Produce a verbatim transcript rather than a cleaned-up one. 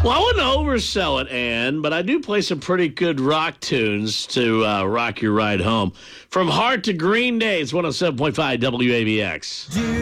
Well, I wouldn't oversell it, Ann, but I do play some pretty good rock tunes to uh, rock your ride home. From Heart to Green Day, it's one oh seven point five W A B X.